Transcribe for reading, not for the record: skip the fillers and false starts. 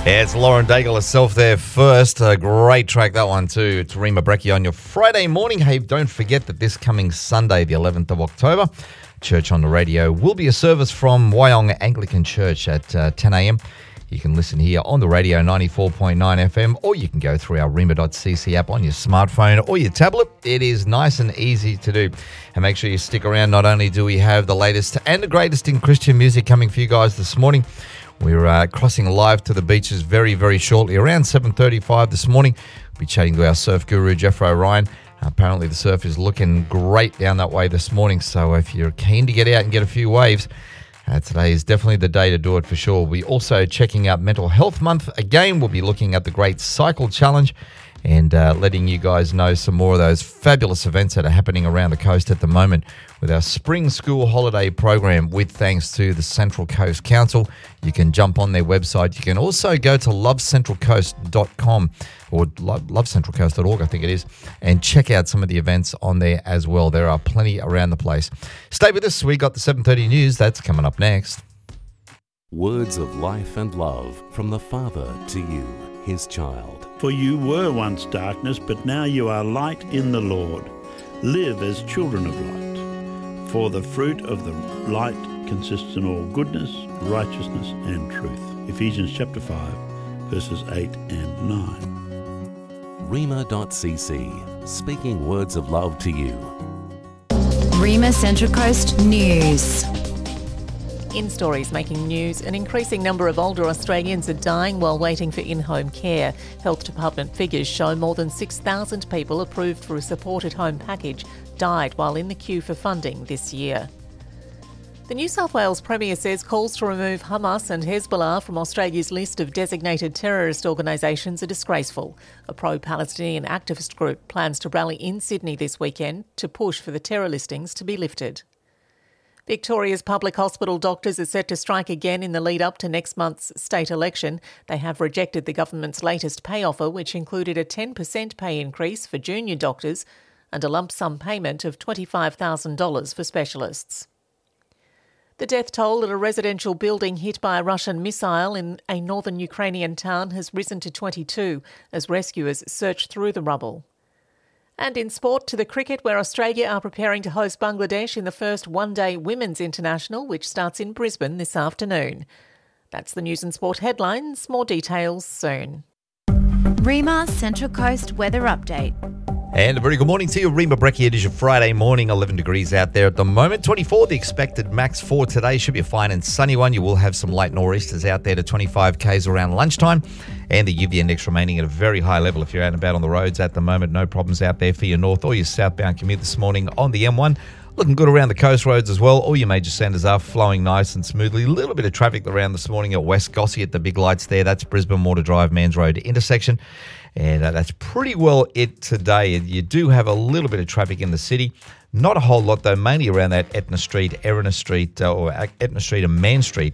Yeah, it's Lauren Daigle herself there first. A great track, that one too. It's Rima Brecchi on your Friday morning. Hey, don't forget that this coming Sunday, the 11th of October, Church on the Radio will be a service from Wyong Anglican Church at 10 a.m. You can listen here on the radio, 94.9 FM, or you can go through our rima.cc app on your smartphone or your tablet. It is nice and easy to do. And make sure you stick around. Not only do we have the latest and the greatest in Christian music coming for you guys this morning, we're crossing live to the beaches very, very shortly. Around 7:35 this morning, we'll be chatting to our surf guru, Jeffrey Ryan. Apparently the surf is looking great down that way this morning. So if you're keen to get out and get a few waves, today is definitely the day to do it for sure. We're also checking out Mental Health Month. Again, we'll be looking at the Great Cycle Challenge and letting you guys know some more of those fabulous events that are happening around the coast at the moment with our spring school holiday program with thanks to the Central Coast Council. You can jump on their website. You can also go to lovecentralcoast.com or lovecentralcoast.org, I think it is, and check out some of the events on there as well. There are plenty around the place. Stay with us. We got the 7:30 news. That's coming up next. Words of life and love from the Father to you, his child. For you were once darkness, but now you are light in the Lord. Live as children of light. For the fruit of the light consists in all goodness, righteousness and truth. Ephesians chapter 5, verses 8 and 9. Rima.cc, speaking words of love to you. Rima Central Coast News. In stories making news, an increasing number of older Australians are dying while waiting for in-home care. Health Department figures show more than 6,000 people approved for a supported home package died while in the queue for funding this year. The New South Wales Premier says calls to remove Hamas and Hezbollah from Australia's list of designated terrorist organisations are disgraceful. A pro-Palestinian activist group plans to rally in Sydney this weekend to push for the terror listings to be lifted. Victoria's public hospital doctors are set to strike again in the lead up to next month's state election. They have rejected the government's latest pay offer, which included a 10% pay increase for junior doctors and a lump sum payment of $25,000 for specialists. The death toll at a residential building hit by a Russian missile in a northern Ukrainian town has risen to 22 as rescuers search through the rubble. And in sport, to the cricket, where Australia are preparing to host Bangladesh in the first one-day Women's International, which starts in Brisbane this afternoon. That's the news and sport headlines. More details soon. Rima Central Coast Weather Update. And a very good morning to you. Rima Brecchi. It is your Friday morning, 11 degrees out there at the moment. 24, the expected max for today. Should be a fine and sunny one. You will have some light nor'easters out there to 25 k's around lunchtime. And the UV index remaining at a very high level if you're out and about on the roads at the moment. No problems out there for your north or your southbound commute this morning on the M1. Looking good around the coast roads as well. All your major centres are flowing nice and smoothly. A little bit of traffic around this morning at West Gossie at the big lights there. That's Brisbane Water Drive, Mans Road intersection. And that's pretty well it today. You do have a little bit of traffic in the city. Not a whole lot, though, mainly around that Etna Street, Erina Street, or Etna Street and Man Street